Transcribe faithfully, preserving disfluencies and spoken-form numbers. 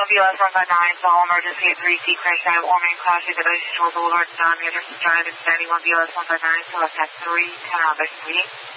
one B L S one five nine, so all emergency at three C crash out, all main crashes at Ocean Shore Boulevard, Don Anderson Drive, and standing one B L S one five nine, so left at three, ten on Mission Meeting.